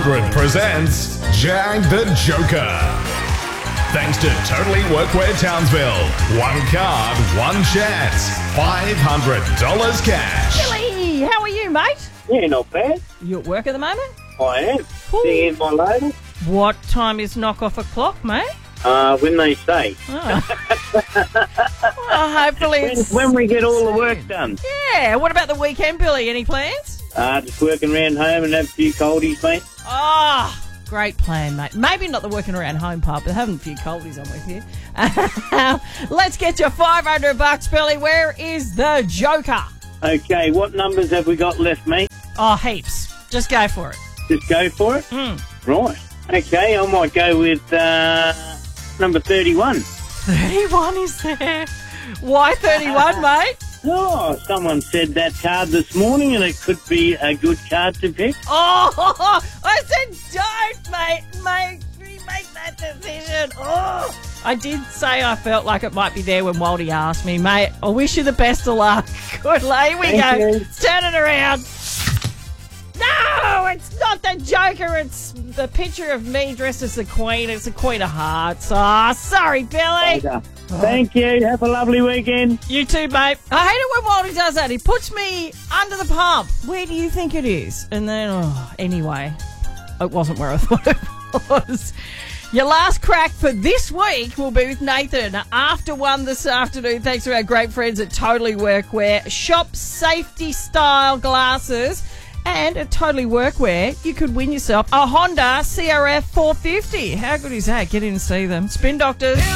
500 presents Jag the Joker. Thanks to Totally Workwear Townsville. One card, one chance. $500 cash. Billy, how are you, mate? Yeah, not bad. You at work at the moment? I am. Cool. Sitting in my label. What time is knock-off o'clock, mate? When they say. Oh. Well, hopefully it's... When we get all the work done. Yeah, what about the weekend, Billy? Any plans? Just working around home and have a few coldies, mate. Oh, great plan, mate. Maybe not the working around home part, but having a few coldies on with you. Let's get you $500, Billy. Where is the Joker? Okay, what numbers have we got left, mate? Oh, heaps. Just go for it. Just go for it? Right. Okay, I might go with number 31. 31 is there. Why 31, mate? Oh, someone said that card this morning and it could be a good card to pick. Oh, I said don't, mate. Make that decision. Oh, I did say I felt like it might be there when Waldy asked me, mate. I wish you the best of luck. Good, here we Thank go. you. Let's turn it around. No, it's not the Joker. It's the picture of me dressed as the Queen. It's the Queen of Hearts. Oh, sorry, Billy. Thank you. Have a lovely weekend. You too, mate. I hate it when Waldy does that. He puts me under the pump. Where do you think it is? And then, anyway, it wasn't where I thought it was. Your last crack for this week will be with Nathan after 1 this afternoon. Thanks to our great friends at Totally Workwear. Shop safety style glasses. And at Totally Workwear, you could win yourself a Honda CRF 450. How good is that? Get in and see them. Spin Doctors.